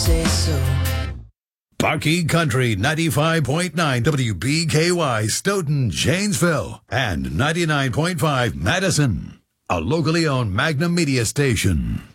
Say so. Bucky Country 95.9 WBKY Stoughton, Janesville, and 99.5 Madison, a locally owned Magnum Media station.